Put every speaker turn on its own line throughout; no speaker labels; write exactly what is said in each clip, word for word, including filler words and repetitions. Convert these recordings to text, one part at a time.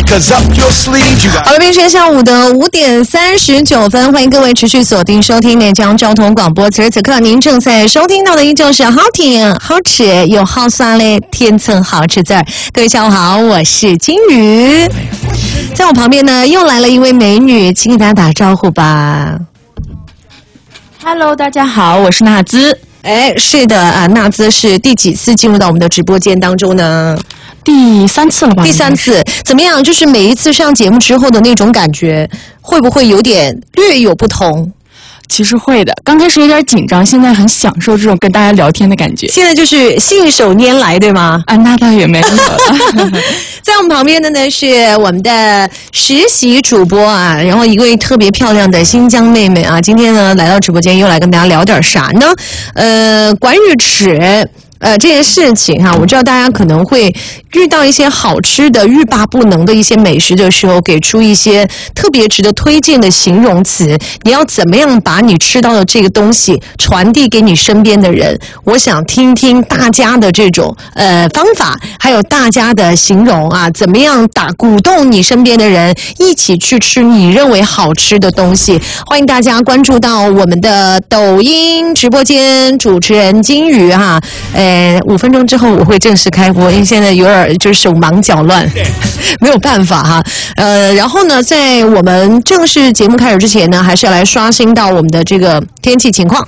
好了，变成下午的五点三十九分，欢迎各位持续锁定收听内江交通广播。此时此刻，您正在收听到的依旧是好听、好吃又好酸的天层好吃字儿。各位下午好，我是金鱼，在我旁边呢又来了一位美女，请给大家打招呼吧。
Hello， 大家好，我是娜兹。
哎，是的啊，娜兹是第几次进入到我们的直播间当中呢？
第三次了吧？
第三次，怎么样？就是每一次上节目之后的那种感觉，会不会有点略有不同？
其实会的，刚开始有点紧张，现在很享受这种跟大家聊天的感觉。
现在就是信手拈来，对吗？
啊，那倒也没有了。
在我们旁边的呢是我们的实习主播啊，然后一位特别漂亮的新疆妹妹啊，今天呢来到直播间又来跟大家聊点啥呢？呃，关于吃。呃，这件事情哈、啊，我知道大家可能会遇到一些好吃的、欲罢不能的一些美食的时候，给出一些特别值得推荐的形容词。你要怎么样把你吃到的这个东西传递给你身边的人？我想听听大家的这种呃方法，还有大家的形容啊，怎么样打鼓动你身边的人一起去吃你认为好吃的东西？欢迎大家关注到我们的抖音直播间，主持人金鱼哈，呃。呃，五分钟之后我会正式开播，因为现在有点就是手忙脚乱，没有办法哈。呃，然后呢，在我们正式节目开始之前呢，还是要来刷新到我们的这个天气情况。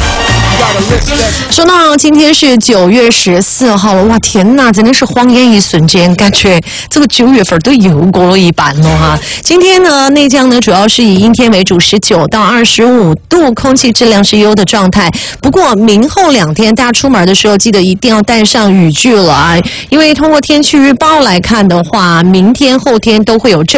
说到今天是九月十四号了，哇天哪，真的是晃眼一瞬间，感觉这个九月份都又过了一半了哈。今天呢，内江呢主要是以阴天为主，十九到二十五度，空气质量是优的状态。不过明后两天大家出门的时候，记得一定要带上雨具了啊，因为通过天气预报来看的话，明天后天都会有阵